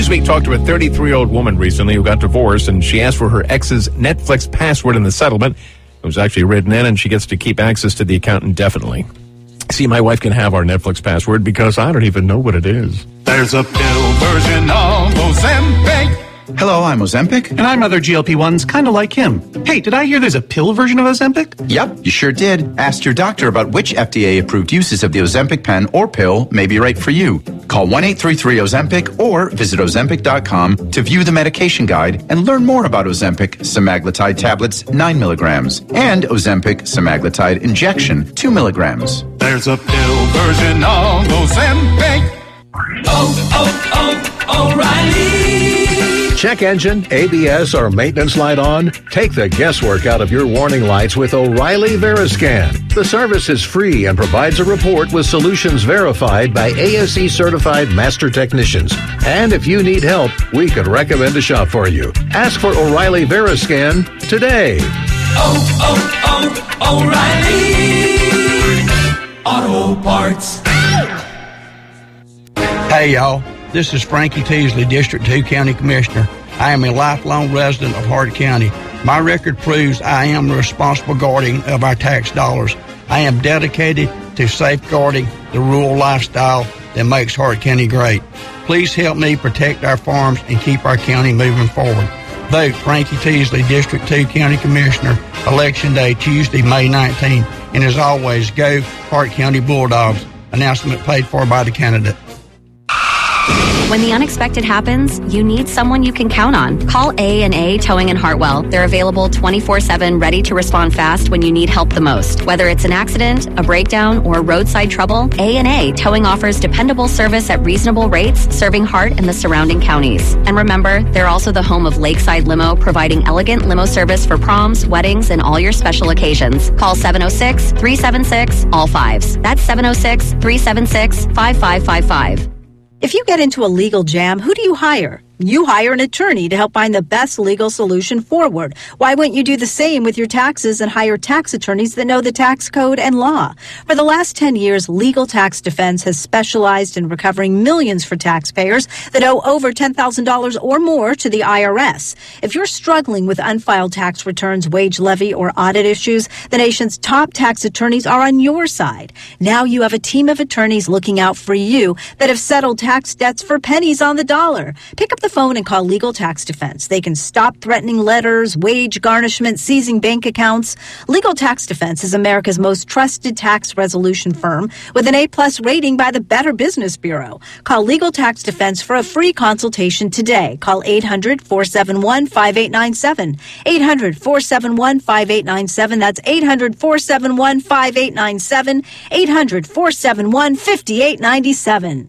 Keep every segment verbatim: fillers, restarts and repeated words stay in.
Newsweek talked to a thirty-three-year-old woman recently who got divorced, and she asked for her ex's Netflix password in the settlement. It was actually written in, and she gets to keep access to the account indefinitely. See, my wife can have our Netflix password because I don't even know what it is. There's a pill version of Ozempic. Hello, I'm Ozempic. And I'm other G L P ones kind of like him. Hey, did I hear there's a pill version of Ozempic? Yep, you sure did. Ask your doctor about which F D A-approved uses of the Ozempic pen or pill may be right for you. Call one eight three three Ozempic or visit Ozempic dot com to view the medication guide and learn more about Ozempic semaglutide tablets, nine milligrams, and Ozempic semaglutide injection, two milligrams. There's a pill version of Ozempic. Oh, oh, oh, O'Reilly. Check engine, A B S, or maintenance light on? Take the guesswork out of your warning lights with O'Reilly Veriscan. The service is free and provides a report with solutions verified by A S E-certified master technicians. And if you need help, we could recommend a shop for you. Ask for O'Reilly Veriscan today. Oh, oh, oh, O'Reilly Auto Parts. Hey, y'all. This is Frankie Teasley, District two County Commissioner. I am a lifelong resident of Hart County. My record proves I am the responsible guardian of our tax dollars. I am dedicated to safeguarding the rural lifestyle that makes Hart County great. Please help me protect our farms and keep our county moving forward. Vote Frankie Teasley, District two County Commissioner, Election Day, Tuesday, May nineteenth. And as always, go Hart County Bulldogs. Announcement paid for by the candidate. When the unexpected happens, you need someone you can count on. Call A and A Towing in Hartwell. They're available twenty-four seven, ready to respond fast when you need help the most. Whether it's an accident, a breakdown, or roadside trouble, A and A Towing offers dependable service at reasonable rates, serving Hart and the surrounding counties. And remember, they're also the home of Lakeside Limo, providing elegant limo service for proms, weddings, and all your special occasions. Call seven oh six, three seven six, all fives. That's seven oh six, three seven six, five five five five. If you get into a legal jam, who do you hire? You hire an attorney to help find the best legal solution forward. Why wouldn't you do the same with your taxes and hire tax attorneys that know the tax code and law? For the last ten years, Legal Tax Defense has specialized in recovering millions for taxpayers that owe over ten thousand dollars or more to the I R S. If you're struggling with unfiled tax returns, wage levy, or audit issues, the nation's top tax attorneys are on your side. Now you have a team of attorneys looking out for you that have settled tax debts for pennies on the dollar. Pick up the phone and call Legal Tax Defense. They can stop threatening letters, wage garnishment, seizing bank accounts. Legal Tax Defense is America's most trusted tax resolution firm with an A-plus rating by the Better Business Bureau. Call Legal Tax Defense for a free consultation today. Call eight hundred, four seven one, five eight nine seven. eight hundred, four seven one, five eight nine seven. That's eight hundred, four seven one, five eight nine seven. eight hundred, four seven one, five eight nine seven.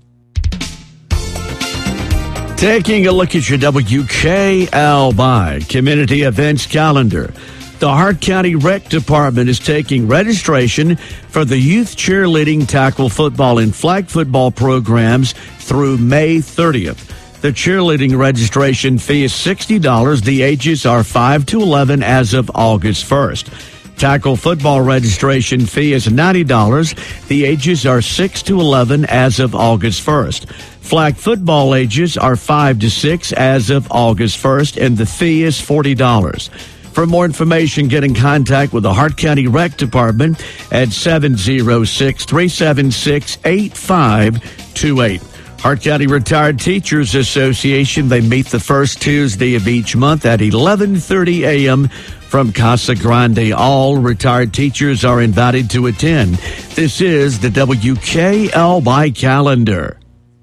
Taking a look at your W K L by Community Events Calendar. The Hart County Rec Department is taking registration for the youth cheerleading, tackle football, and flag football programs through May thirtieth. The cheerleading registration fee is sixty dollars. The ages are five to eleven as of August first. Tackle football registration fee is ninety dollars. The ages are six to eleven as of August first. Flag football ages are five to six as of August first, and the fee is forty dollars. For more information, get in contact with the Hart County Rec Department at seven oh six, three seven six, eight five two eight. Hart County Retired Teachers Association, they meet the first Tuesday of each month at eleven thirty a.m. from Casa Grande. All retired teachers are invited to attend. This is the W K L Y calendar.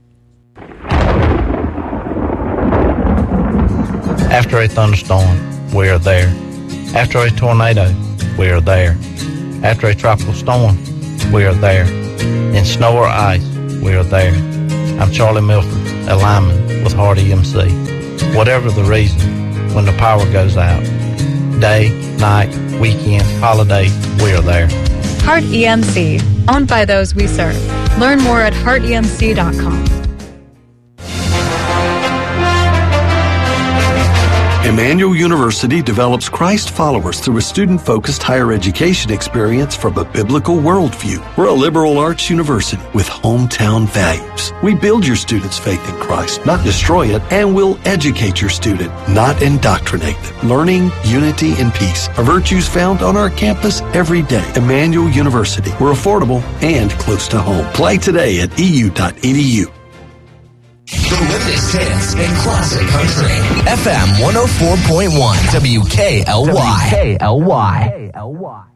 After a thunderstorm, we are there. After a tornado, we are there. After a tropical storm, we are there. In snow or ice, we are there. I'm Charlie Milford, a lineman with Hart E M C. Whatever the reason, when the power goes out, day, night, weekend, holiday, we are there. Hart E M C, owned by those we serve. Learn more at hart e m c dot com. Emmanuel University develops Christ followers through a student-focused higher education experience from a biblical worldview. We're a liberal arts university with hometown values. We build your students' faith in Christ, not destroy it, and we'll educate your student, not indoctrinate them. Learning, unity, and peace are virtues found on our campus every day. Emmanuel University. We're affordable and close to home. Play today at e u dot e d u. The latest hits in classic country. F M one oh four point one W K L Y. W K L Y.